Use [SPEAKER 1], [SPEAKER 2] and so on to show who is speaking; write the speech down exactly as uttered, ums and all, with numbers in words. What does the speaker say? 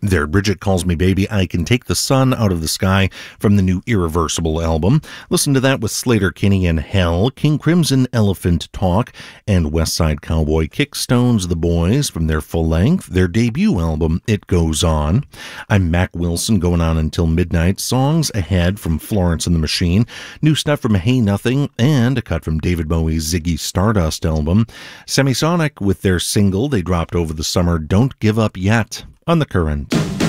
[SPEAKER 1] There, Bridget Calls Me Baby, I Can Take the Sun Out of the Sky from the new Irreversible album. Listen to that with Sleater-Kinney and Hell, King Crimson, Elephant Talk, and Westside Cowboy Kickstones, The Boys from their full length, their debut album, It Goes On. I'm Mac Wilson, going on until midnight. Songs ahead from Florence and the Machine, new stuff from Hey Nothing, and a cut from David Bowie's Ziggy Stardust album. Semisonic with their single they dropped over the summer, Don't Give Up Yet, on The Current.